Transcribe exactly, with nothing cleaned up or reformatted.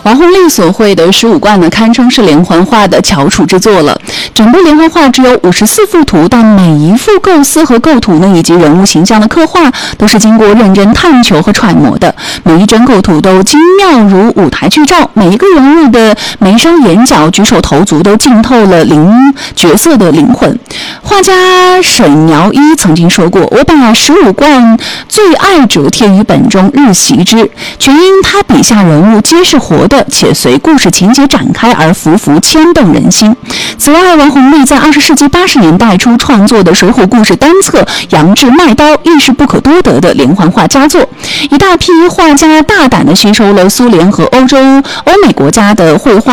王弘立所绘的十五贯呢，堪称是连环画的翘楚之作了。整部连环画只有五十四幅图，但每一幅构思和构图呢，以及人物形象的刻画，都是经过认真探求和揣摩的。每一帧构图都精妙如舞台剧照，每一个人物的眉梢眼角、举手投足都浸透了灵角色的灵魂。画家沈苗一曾经说过：“我把十五贯最爱折贴于本中，日习之，全因他笔下人物皆是活的，且随故事情节展开而幅幅牵动人心。”此外，王弘立在二十世纪八十年代初创作的《水浒故事单册》《杨志卖刀》亦是不可多得的连环画佳作。一大批画家大胆地吸收了苏联和欧洲、欧美国家的绘画